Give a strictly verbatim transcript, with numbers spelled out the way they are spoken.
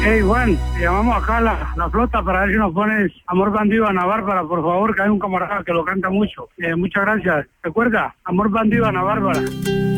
Hey Juan, te llamamos acá a la, la flota para ver si nos pones Amor Bandido Ana Bárbara, por favor, que hay un camarada que lo canta mucho. Eh, muchas gracias. ¿Recuerda? Amor Bandido Ana Bárbara.